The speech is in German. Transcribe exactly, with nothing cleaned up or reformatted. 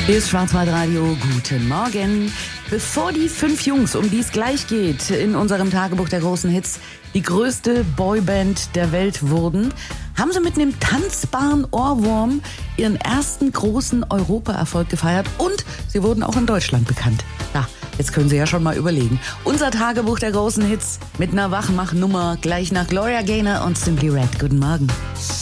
Hier ist Schwarzwaldradio, guten Morgen. Bevor die fünf Jungs, um die es gleich geht, in unserem Tagebuch der großen Hits die größte Boyband der Welt wurden, haben sie mit einem tanzbaren Ohrwurm ihren ersten großen Europaerfolg gefeiert und sie wurden auch in Deutschland bekannt. Ja, jetzt können Sie ja schon mal überlegen. Unser Tagebuch der großen Hits mit einer Wachmachnummer gleich nach Gloria Gaynor und Simply Red. Guten Morgen.